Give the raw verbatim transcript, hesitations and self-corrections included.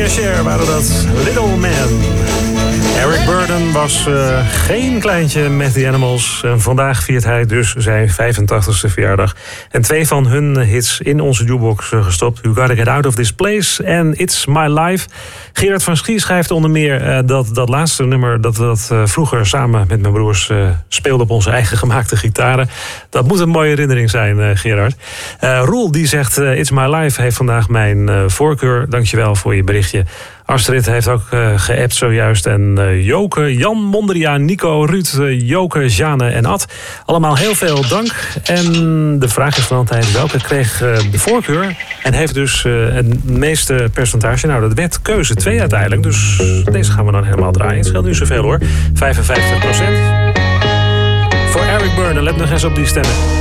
en Cher waren dat, Little Man. Eric Burdon was uh, geen kleintje met The Animals. En vandaag viert hij dus zijn vijfentachtigste verjaardag. En twee van hun hits in onze jukebox gestopt. You Gotta Get Out of This Place en It's My Life. Gerard van Schie schrijft onder meer uh, dat dat laatste nummer... dat we dat uh, vroeger samen met mijn broers uh, speelden op onze eigen gemaakte gitaren. Dat moet een mooie herinnering zijn, uh, Gerard. Uh, Roel die zegt, uh, It's My Life heeft vandaag mijn uh, voorkeur. Dankjewel voor je berichtje. Astrid heeft ook uh, geappt zojuist. En uh, Joke, Jan, Mondriaan, Nico, Ruud, uh, Joke, Jane en Ad. Allemaal heel veel dank. En de vraag is van altijd, welke kreeg uh, de voorkeur? En heeft dus uh, het meeste percentage. Nou, dat werd keuze twee uiteindelijk. Dus deze gaan we dan helemaal draaien. Het scheelt nu zoveel hoor. vijfenvijftig procent. Voor Eric Burdon, let nog eens op die stemmen.